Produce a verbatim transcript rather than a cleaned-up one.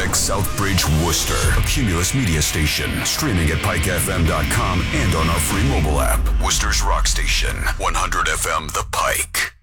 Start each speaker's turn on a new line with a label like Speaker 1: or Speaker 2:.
Speaker 1: X Southbridge, Worcester, a Cumulus Media station, streaming at pike f m dot com and on our free mobile app. Worcester's Rock Station, one hundred F M The Pike.